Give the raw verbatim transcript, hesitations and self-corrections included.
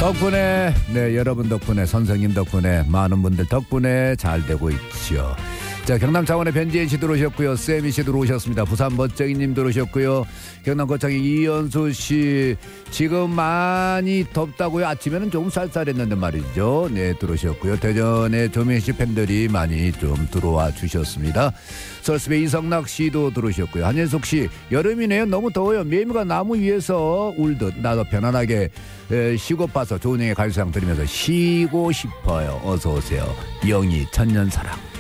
덕분에 네 여러분 덕분에 선생님 덕분에 많은 분들 덕분에 잘 되고 있죠. 자, 경남 창원의 변지혜 씨 들어오셨고요. 세미 씨 들어오셨습니다. 부산 멋쟁이 님 들어오셨고요. 경남 고창의 이연수 씨 지금 많이 덥다고요. 아침에는 조금 쌀쌀했는데 말이죠. 네, 들어오셨고요. 대전의 조민 씨 팬들이 많이 좀 들어와 주셨습니다. 서울숲의 이성락 씨도 들어오셨고요. 한현숙 씨 여름이네요. 너무 더워요. 매미가 나무 위에서 울듯 나도 편안하게 에, 쉬고 봐서 좋은 영의 가요상 들으면서 쉬고 싶어요. 어서 오세요. 영희 천년사랑.